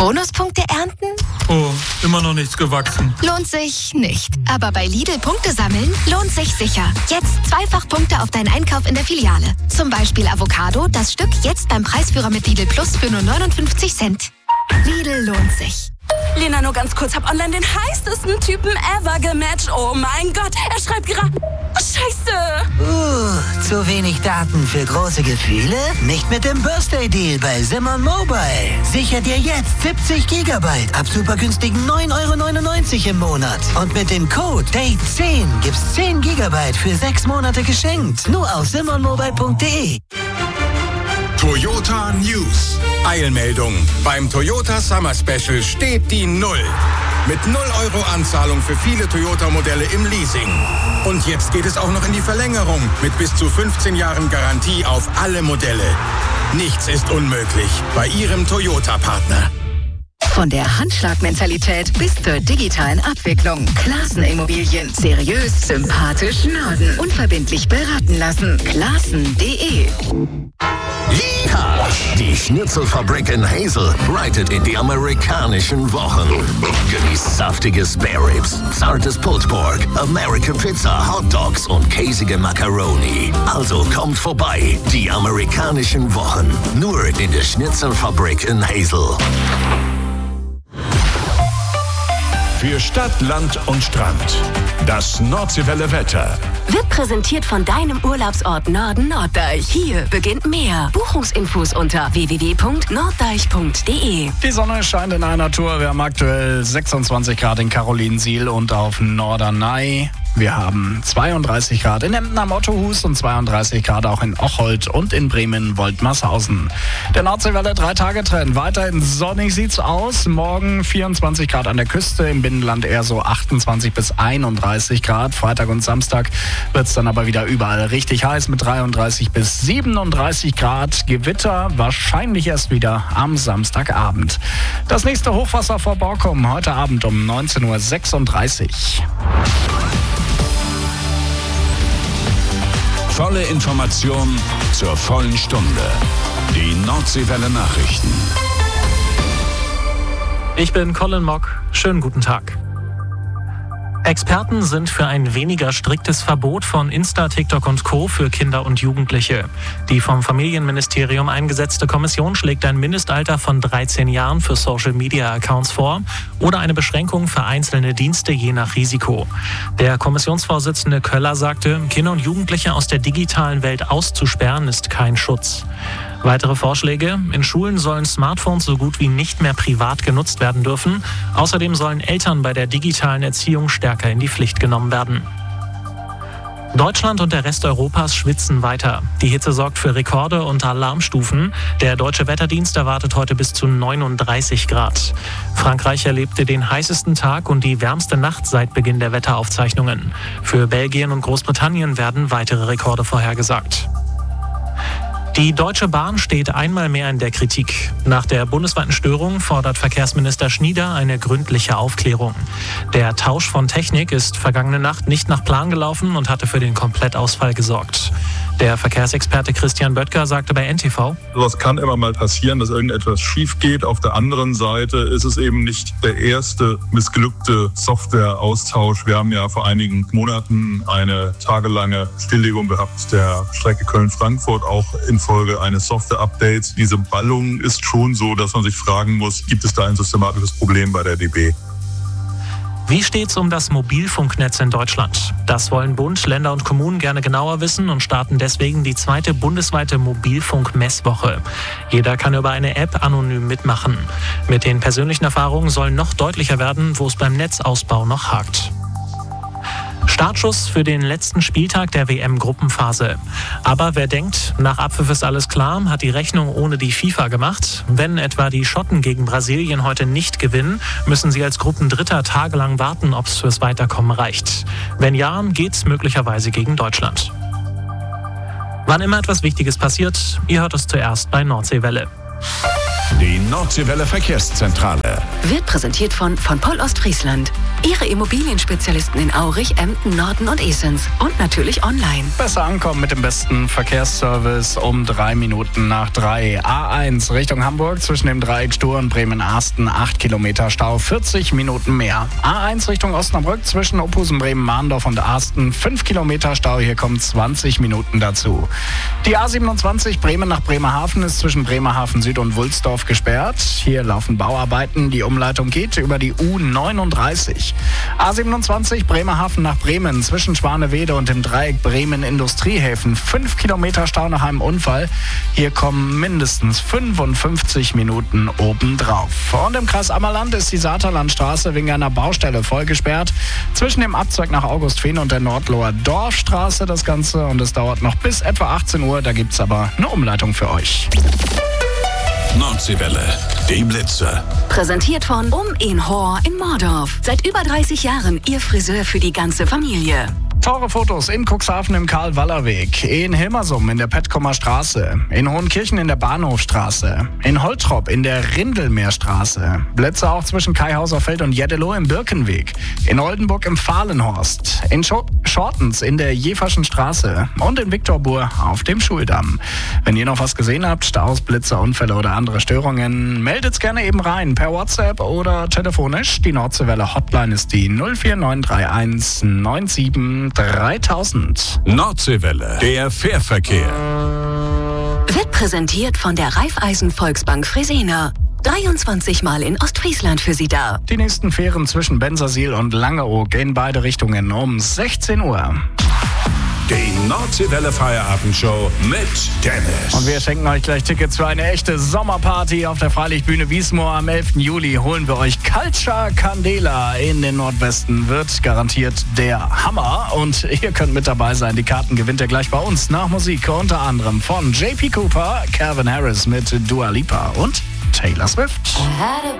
Bonuspunkte ernten? Oh, immer noch nichts gewachsen. Lohnt sich nicht. Aber bei Lidl Punkte sammeln lohnt sich sicher. Jetzt 2-fach Punkte auf deinen Einkauf in der Filiale. Zum Beispiel Avocado, das Stück jetzt beim Preisführer mit Lidl Plus für nur 59 Cent. Lidl lohnt sich. Lena, nur ganz kurz, hab online den heißesten Typen ever gematcht. Oh mein Gott, er schreibt gerade... Scheiße! Zu wenig Daten für große Gefühle? Nicht mit dem Birthday Deal bei Simon Mobile. Sicher dir jetzt 70 Gigabyte ab super günstigen 9,99 € im Monat. Und mit dem Code DATE10 gibt's 10 Gigabyte für 6 Monate geschenkt. Nur auf simonmobile.de. Toyota News. Eilmeldung. Beim Toyota Summer Special steht die 0. Mit 0 € Anzahlung für viele Toyota-Modelle im Leasing. Und jetzt geht es auch noch in die Verlängerung mit bis zu 15 Jahren Garantie auf alle Modelle. Nichts ist unmöglich bei Ihrem Toyota-Partner. Von der Handschlagmentalität bis zur digitalen Abwicklung. Classen Immobilien. Seriös, sympathisch, Norden. Unverbindlich beraten lassen. Classen.de. Ja, die Schnitzelfabrik in Hazel reitet in die amerikanischen Wochen. Genießt saftige Spare Ribs, zartes Pulled Pork, American Pizza, Hot Dogs und käsige Macaroni. Also kommt vorbei, die amerikanischen Wochen. Nur in der Schnitzelfabrik in Hazel. Für Stadt, Land und Strand. Das Nordseewelle Wetter. Wird präsentiert von deinem Urlaubsort Norden Norddeich. Hier beginnt mehr. Buchungsinfos unter www.norddeich.de. Die Sonne scheint in einer Tour. Wir haben aktuell 26 Grad in Carolinsiel und auf Norderney. Wir haben 32 Grad in Emden am Ottohus und 32 Grad auch in Ocholt und in Bremen-Woltmarshausen. Der Nordseewelle 3-Tage-Trend. Weiterhin sonnig sieht's aus. Morgen 24 Grad an der Küste, im Binnenland eher so 28 bis 31 Grad. Freitag und Samstag wird's dann aber wieder überall richtig heiß mit 33 bis 37 Grad. Gewitter wahrscheinlich erst wieder am Samstagabend. Das nächste Hochwasser vor Borkum heute Abend um 19:36 Uhr. Volle Information zur vollen Stunde. Die Nordseewelle Nachrichten. Ich bin Colin Mock. Schönen guten Tag. Experten sind für ein weniger striktes Verbot von Insta, TikTok und Co. für Kinder und Jugendliche. Die vom Familienministerium eingesetzte Kommission schlägt ein Mindestalter von 13 Jahren für Social-Media-Accounts vor oder eine Beschränkung für einzelne Dienste je nach Risiko. Der Kommissionsvorsitzende Köller sagte, Kinder und Jugendliche aus der digitalen Welt auszusperren, ist kein Schutz. Weitere Vorschläge: In Schulen sollen Smartphones so gut wie nicht mehr privat genutzt werden dürfen. Außerdem sollen Eltern bei der digitalen Erziehung stärker in die Pflicht genommen werden. Deutschland und der Rest Europas schwitzen weiter. Die Hitze sorgt für Rekorde und Alarmstufen. Der Deutsche Wetterdienst erwartet heute bis zu 39 Grad. Frankreich erlebte den heißesten Tag und die wärmste Nacht seit Beginn der Wetteraufzeichnungen. Für Belgien und Großbritannien werden weitere Rekorde vorhergesagt. Die Deutsche Bahn steht einmal mehr in der Kritik. Nach der bundesweiten Störung fordert Verkehrsminister Schnieder eine gründliche Aufklärung. Der Tausch von Technik ist vergangene Nacht nicht nach Plan gelaufen und hatte für den Komplettausfall gesorgt. Der Verkehrsexperte Christian Böttger sagte bei NTV: Sowas kann immer mal passieren, dass irgendetwas schief geht. Auf der anderen Seite ist es eben nicht der erste missglückte Softwareaustausch. Wir haben ja vor einigen Monaten eine tagelange Stilllegung gehabt der Strecke Köln-Frankfurt, auch infolge eines Software-Updates. Diese Ballung ist schon so, dass man sich fragen muss, gibt es da ein systematisches Problem bei der DB? Wie steht's um das Mobilfunknetz in Deutschland? Das wollen Bund, Länder und Kommunen gerne genauer wissen und starten deswegen die 2. bundesweite Mobilfunk-Messwoche. Jeder kann über eine App anonym mitmachen. Mit den persönlichen Erfahrungen soll noch deutlicher werden, wo es beim Netzausbau noch hakt. Startschuss für den letzten Spieltag der WM-Gruppenphase. Aber wer denkt, nach Abpfiff ist alles klar, hat die Rechnung ohne die FIFA gemacht. Wenn etwa die Schotten gegen Brasilien heute nicht gewinnen, müssen sie als Gruppendritter tagelang warten, ob es fürs Weiterkommen reicht. Wenn ja, geht's möglicherweise gegen Deutschland. Wann immer etwas Wichtiges passiert, ihr hört es zuerst bei Nordseewelle. Die Nordseewelle Verkehrszentrale. Wird präsentiert von Poll Ostfriesland. Ihre Immobilienspezialisten in Aurich, Emden, Norden und Esens. Und natürlich online. Besser ankommen mit dem besten Verkehrsservice um 3 Minuten nach 3. A1 Richtung Hamburg zwischen dem Dreieck Stur und Bremen-Arsten 8 Kilometer Stau, 40 Minuten mehr. A1 Richtung Osnabrück zwischen Ophusen, Bremen, Mahndorf und Arsten 5 Kilometer Stau, hier kommen 20 Minuten dazu. Die A27 Bremen nach Bremerhaven ist zwischen Bremerhaven Süd und Wulsdorf gesperrt. Hier laufen Bauarbeiten, die Umleitung geht über die U39. A27 Bremerhaven nach Bremen zwischen Schwanewede und dem Dreieck Bremen Industriehäfen 5 Kilometer Stau nach einem Unfall. Hier kommen mindestens 55 Minuten obendrauf. Und im Kreis Ammerland ist die Saterlandstraße wegen einer Baustelle voll gesperrt. Zwischen dem Abzweig nach Augustfehn und der Nordloher Dorfstraße das Ganze. Und es dauert noch bis etwa 18 Uhr. Da gibt es aber eine Umleitung für euch. Nordseewelle, die Blitze. Präsentiert von Inhor in Mordorf. Seit über 30 Jahren Ihr Friseur für die ganze Familie. Teure Fotos in Cuxhaven im Karl-Waller-Weg, in Hilmersum in der Petkomer Straße, in Hohenkirchen in der Bahnhofstraße, in Holtrop in der Rindelmeerstraße, Blitze auch zwischen Kaihauserfeld und Jeddelo im Birkenweg, in Oldenburg im Fahlenhorst, in Schortens in der Jeverschen Straße und in Viktorbur auf dem Schuldamm. Wenn ihr noch was gesehen habt, Staus, Blitze, Unfälle oder andere Störungen, meldet's gerne eben rein per WhatsApp oder telefonisch. Die Nordseewelle Hotline ist die 04931 97 3000. Nordseewelle, der Fährverkehr. Wird präsentiert von der Raiffeisen Volksbank Fresenier. 23 Mal in Ostfriesland für Sie da. Die nächsten Fähren zwischen Bensersiel und Langeoog in beide Richtungen um 16 Uhr. Die Nordseewelle Feierabendshow mit Dennis. Und wir schenken euch gleich Tickets für eine echte Sommerparty auf der Freilichtbühne Wiesmoor. Am 11. Juli holen wir euch Culture Candela in den Nordwesten. Wird garantiert der Hammer. Und ihr könnt mit dabei sein. Die Karten gewinnt ihr gleich bei uns nach Musik. Unter anderem von JP Cooper, Calvin Harris mit Dua Lipa und Taylor Swift.